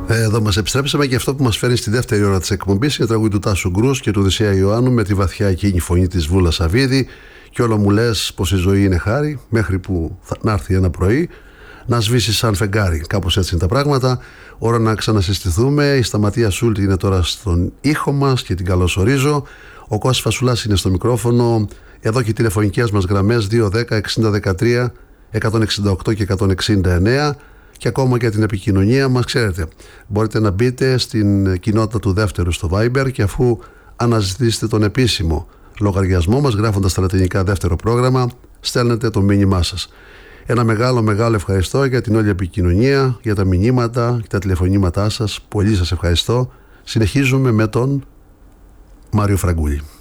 Εδώ μας επιστρέψαμε και αυτό που μας φέρνει στη δεύτερη ώρα της εκπομπής είναι τραγούδι του Τάσου Γκρούς και του Οδυσσέα Ιωάννου με τη βαθιά εκείνη φωνή της Βούλας Σαββίδη. Και όλο μου λες πως η ζωή είναι χάρη, μέχρι που να έρθει ένα πρωί να σβήσει σαν φεγγάρι. Κάπως έτσι είναι τα πράγματα. Ώρα να ξανασυστηθούμε. Η Σταματία Σούλτη είναι τώρα στον ήχο μας και την καλωσορίζω. Ο Κώστας Φασουλάς είναι στο μικρόφωνο. Εδώ και οι τηλεφωνικές μας γραμμές 210 6013 168 και 169. Και ακόμα και την επικοινωνία μας, ξέρετε, μπορείτε να μπείτε στην κοινότητα του δεύτερου στο Viber και αφού αναζητήσετε τον επίσημο λογαριασμό μας γράφοντας τα λατινικά δεύτερο πρόγραμμα, στέλνετε το μήνυμά σας. Ένα μεγάλο ευχαριστώ για την όλη επικοινωνία, για τα μηνύματα και τα τηλεφωνήματά σας. Πολύ σας ευχαριστώ. Συνεχίζουμε με τον Μάριο Φραγκούλη.